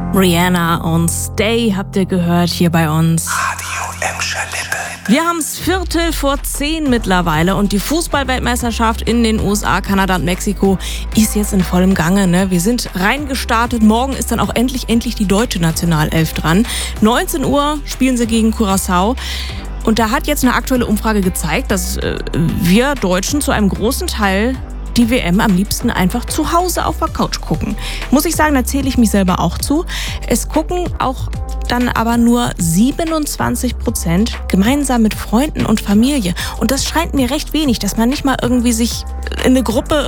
Rihanna und Stay habt ihr gehört hier bei uns. Radio Emscher Lippe. Wir haben es 10:15 mittlerweile und die Fußball-Weltmeisterschaft in den USA, Kanada und Mexiko ist jetzt in vollem Gange. Ne? Wir sind reingestartet. Morgen ist dann auch endlich die deutsche Nationalelf dran. 19 Uhr spielen sie gegen Curaçao. Und da hat jetzt eine aktuelle Umfrage gezeigt, dass wir Deutschen zu einem großen Teil die WM am liebsten einfach zu Hause auf der Couch gucken. Muss ich sagen, da zähle ich mich selber auch zu. Es gucken auch dann aber nur 27% gemeinsam mit Freunden und Familie. Und das scheint mir recht wenig, dass man nicht mal irgendwie sich in eine Gruppe